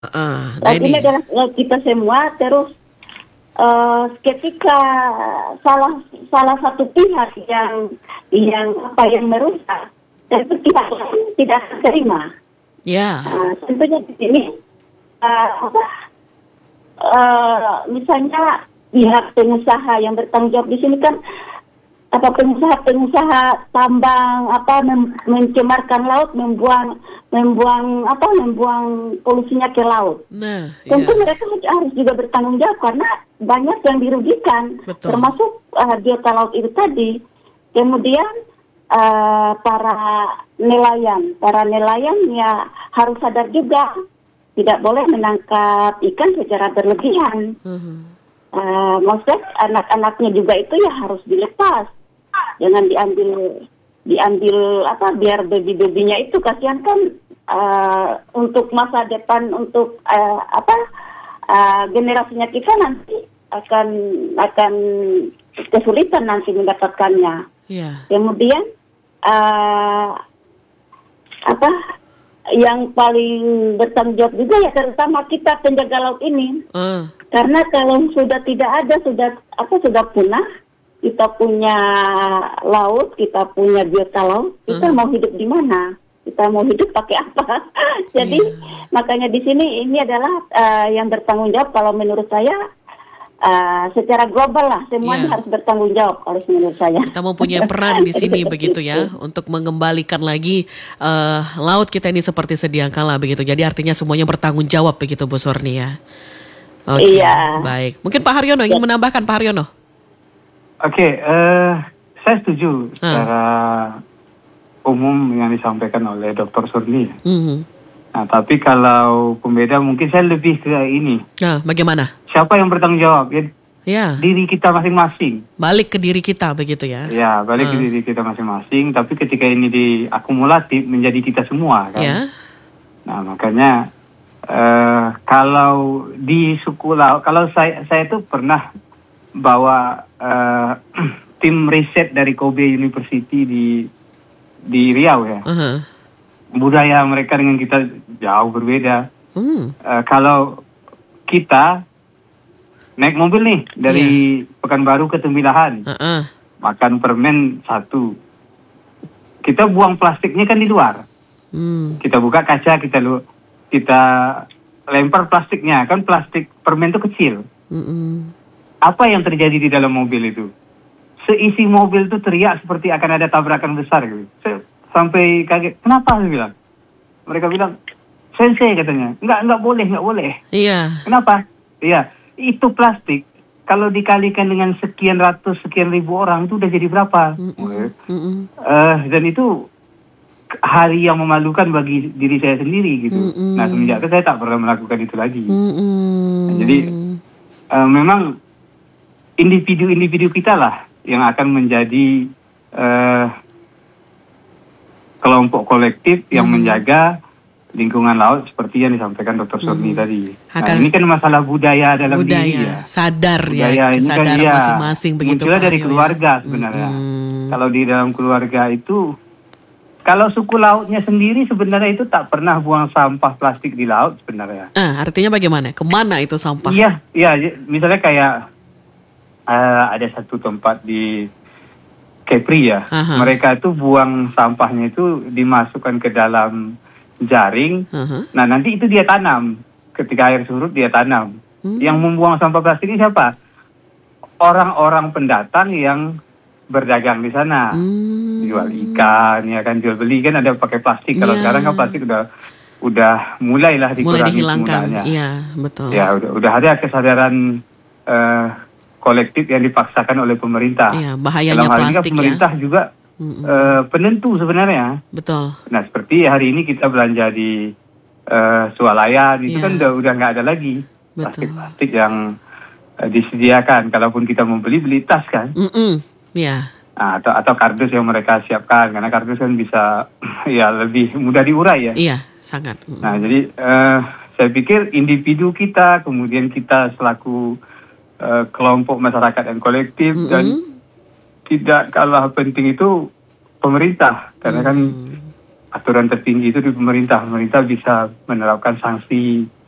Nah Laut ini ini. adalah laut kita semua. Terus ketika salah salah satu pihak yang apa yang merusak, tentu pihak lain tidak akan terima. Ya. Tentunya di sini apa misalnya pihak pengusaha yang bertanggung jawab di sini kan apa pengusaha tambang apa mencemarkan laut, membuang polusinya ke laut. Nah, Tentu ya. mereka harus juga bertanggung jawab karena banyak yang dirugikan, Betul. termasuk biota laut itu tadi. Kemudian para nelayan ya harus sadar juga tidak boleh menangkap ikan secara berlebihan. Maksudnya anak-anaknya juga itu ya harus dilepas, jangan diambil apa biar baby-babynya itu kasihan kan untuk masa depan untuk generasinya kita nanti akan kesulitan nanti mendapatkannya. Ya. Kemudian yang paling bertanggung jawab juga ya terutama kita penjaga laut ini. Karena kalau sudah tidak ada sudah punah, kita punya laut, kita punya biota laut, kita mau hidup di mana? Kita mau hidup pakai apa? Jadi makanya di sini ini adalah yang bertanggung jawab kalau menurut saya secara global lah semuanya harus bertanggung jawab kalau menurut saya. Kita mempunyai peran di sini begitu ya untuk mengembalikan lagi laut kita ini seperti sedia kala begitu. Jadi artinya semuanya bertanggung jawab begitu Bu Surni ya. Oke, baik. Mungkin Pak Haryono ingin menambahkan Pak Haryono. Oke, saya setuju secara umum yang disampaikan oleh Dr. Surni. Nah, tapi kalau pembeda mungkin saya lebih ke ini. Nah, bagaimana? Siapa yang bertanggung jawab? Ya. Diri kita masing-masing. Balik ke diri kita begitu ya? Ya, balik ke diri kita masing-masing. Tapi ketika ini diakumulatif menjadi kita semua kan. Ya. Nah, makanya kalau di suku laut, kalau saya tuh pernah bawa tim riset dari Kobe University di Riau ya. Budaya mereka dengan kita jauh berbeda. Kalau kita naik mobil nih dari Pekanbaru ke Tembilahan, makan permen 1. Kita buang plastiknya kan di luar. Kita buka kaca, kita lempar plastiknya, kan plastik permen itu kecil. Apa yang terjadi di dalam mobil itu? Seisi mobil itu teriak seperti akan ada tabrakan besar gitu. Sampai kaget, kenapa saya bilang? Mereka bilang, sensei katanya, nggak boleh. Iya. Kenapa? Iya, itu plastik. Kalau dikalikan dengan sekian ratus, sekian ribu orang, itu udah jadi berapa? Dan itu hari yang memalukan bagi diri saya sendiri gitu. Nah, semenjak itu saya tak pernah melakukan itu lagi. Nah, jadi memang individu-individu kita lah yang akan menjadi kelompok kolektif yang menjaga lingkungan laut seperti yang disampaikan Dr. Surni tadi. Nah, ini kan masalah budaya dalam diri ya. Sadar budaya ya, kesadaran masing-masing begitu. Munculnya dari keluarga sebenarnya. Kalau di dalam keluarga itu, kalau suku lautnya sendiri sebenarnya itu tak pernah buang sampah plastik di laut sebenarnya. Artinya bagaimana? Kemana itu sampah? Iya, misalnya kayak ada satu tempat di Kepri ya, mereka itu buang sampahnya itu dimasukkan ke dalam jaring. Nah, nanti itu dia tanam. Ketika air surut dia tanam. Yang membuang sampah plastik ini siapa? Orang-orang pendatang yang berdagang di sana. Jual ikan, ya kan, jual beli kan ada pakai plastik. Kalau sekarang kan plastik udah mulailah dikurangi penggunaannya. Iya, betul. Ya, udah ada kesadaran kolektif yang dipaksakan oleh pemerintah. Iya, bahayanya dalam hal plastik ini pemerintah juga penentu sebenarnya. Betul. Nah, seperti hari ini kita belanja di swalayan itu kan udah nggak ada lagi plastik-plastik yang disediakan. Kalaupun kita mau beli tas kan. Iya. Nah, atau kardus yang mereka siapkan, karena kardus kan bisa ya lebih mudah diurai ya. Iya, sangat. Nah, jadi saya pikir individu kita, kemudian kita selaku kelompok masyarakat yang kolektif dan tidak kalah penting itu pemerintah, karena kan aturan tertinggi itu di pemerintah bisa menerapkan sanksi